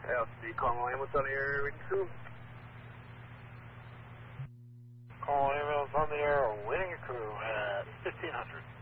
LC, call ambulance on the air, reading crew. Call ambulance on the air, waiting a crew at 1500.